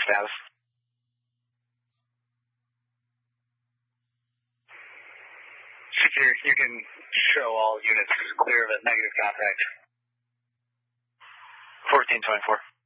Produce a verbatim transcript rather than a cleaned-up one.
status. Secure, you can show all units clear of a negative contact. fourteen twenty-four.